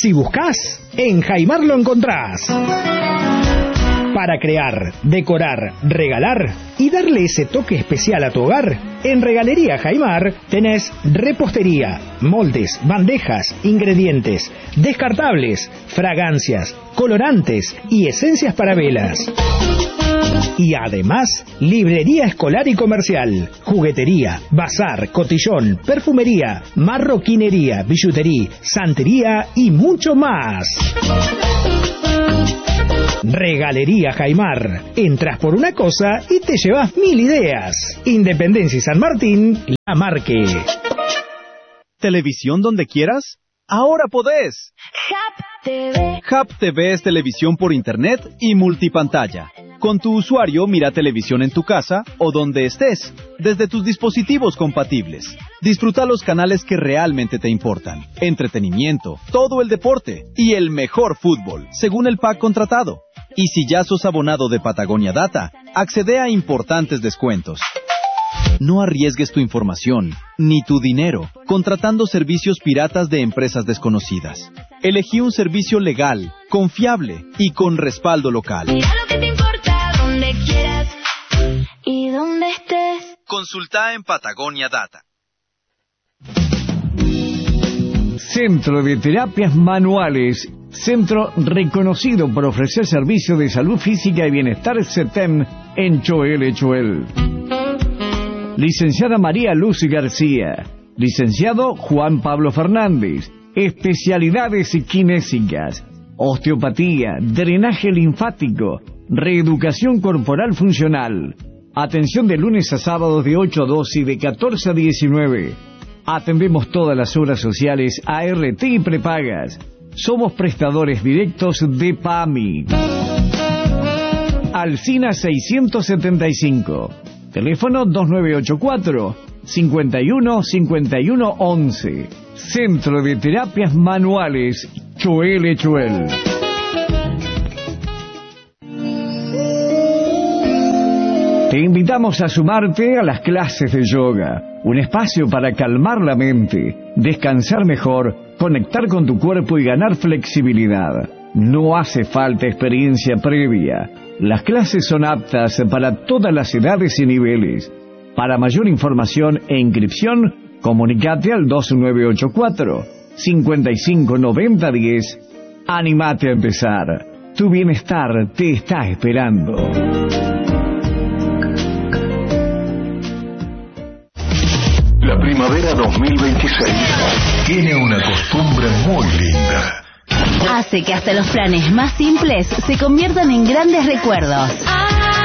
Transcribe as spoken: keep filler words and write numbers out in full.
Si buscas, en Jaimar lo encontrás. Para crear, decorar, regalar y darle ese toque especial a tu hogar, en Regalería Jaimar tenés repostería, moldes, bandejas, ingredientes, descartables, fragancias, colorantes y esencias para velas. Y además, librería escolar y comercial, juguetería, bazar, cotillón, perfumería, marroquinería, billutería, santería y mucho más. Regalería Jaimar. Entras por una cosa y te llevas mil ideas. Independencia y San Martín, La Marque. ¿Televisión donde quieras? ¡Ahora podés! Hub T V. Hub T V es televisión por internet y multipantalla. Con tu usuario mira televisión en tu casa o donde estés, desde tus dispositivos compatibles. Disfruta los canales que realmente te importan, entretenimiento, todo el deporte y el mejor fútbol, según el pack contratado. Y si ya sos abonado de Patagonia Data, accede a importantes descuentos. No arriesgues tu información, ni tu dinero, contratando servicios piratas de empresas desconocidas. Elegí un servicio legal, confiable y con respaldo local. Mira lo que te importa, donde quieras y donde estés. Consulta en Patagonia Data. Centro de Terapias Manuales. Centro reconocido por ofrecer servicios de salud física y bienestar SETEM en Choel, Choel. Licenciada María Luz García. Licenciado Juan Pablo Fernández. Especialidades kinésicas, osteopatía, drenaje linfático, reeducación corporal funcional. Atención de lunes a sábados de ocho a doce y de catorce a diecinueve. Atendemos todas las obras sociales, A R T y prepagas. Somos prestadores directos de PAMI. Alsina seiscientos setenta y cinco. Teléfono dos nueve ocho cuatro, cinco uno, cinco uno once. Centro de Terapias Manuales, Choel, Choel. Te invitamos a sumarte a las clases de yoga, un espacio para calmar la mente, descansar mejor, conectar con tu cuerpo y ganar flexibilidad. No hace falta experiencia previa. Las clases son aptas para todas las edades y niveles. Para mayor información e inscripción, comunicate al dos nueve ocho cuatro, cinco cinco nueve cero uno cero. Animate a empezar. Tu bienestar te está esperando. La primavera dos mil veintiséis tiene una costumbre muy linda. Hace que hasta los planes más simples se conviertan en grandes recuerdos.